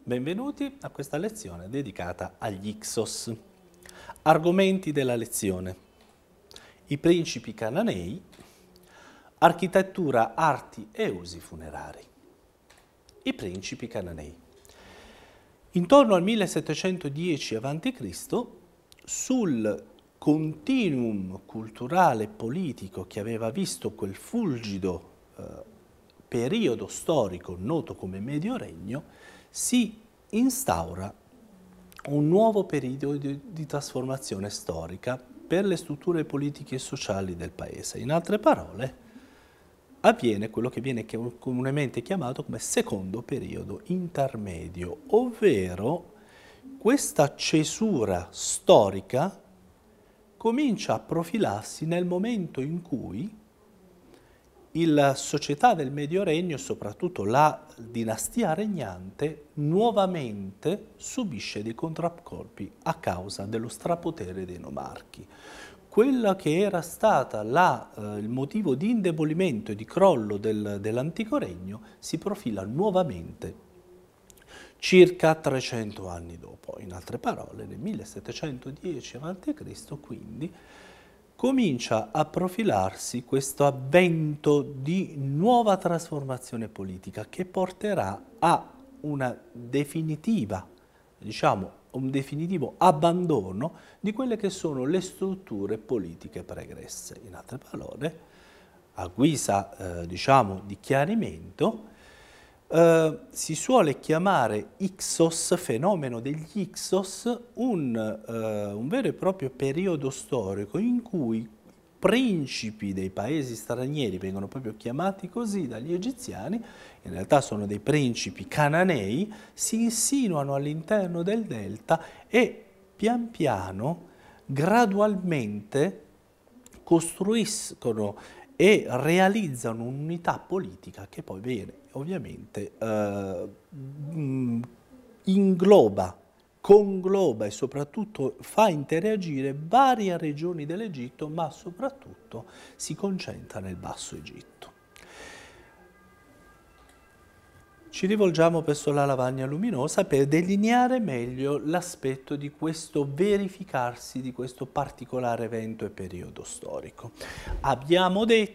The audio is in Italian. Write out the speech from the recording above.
Benvenuti a questa lezione dedicata agli Ixos. Argomenti della lezione: i principi cananei, architettura, arti e usi funerari. I principi cananei. Intorno al 1710 a.C., sul continuum culturale e politico che aveva visto quel fulgido periodo storico noto come Medio Regno, si instaura un nuovo periodo di trasformazione storica per le strutture politiche e sociali del paese. In altre parole, avviene quello che viene comunemente chiamato come secondo periodo intermedio, ovvero questa cesura storica comincia a profilarsi nel momento in cui la società del Medio Regno, soprattutto la dinastia regnante, nuovamente subisce dei contraccolpi a causa dello strapotere dei nomarchi. Quella che era stata il motivo di indebolimento e di crollo dell'antico regno si profila nuovamente circa 300 anni dopo. In altre parole, nel 1710 a.C., quindi, comincia a profilarsi questo avvento di nuova trasformazione politica che porterà a una definitiva, un definitivo abbandono di quelle che sono le strutture politiche pregresse. In altre parole, a guisa di chiarimento, si suole chiamare Ixos, fenomeno degli Ixos, un vero e proprio periodo storico in cui principi dei paesi stranieri vengono proprio chiamati così dagli egiziani, in realtà sono dei principi cananei, si insinuano all'interno del delta e pian piano, gradualmente, costruiscono e realizzano un'unità politica che poi viene ovviamente ingloba, congloba e soprattutto fa interagire varie regioni dell'Egitto, ma soprattutto si concentra nel Basso Egitto. Ci rivolgiamo verso la lavagna luminosa per delineare meglio l'aspetto di questo verificarsi di questo particolare evento e periodo storico. Abbiamo detto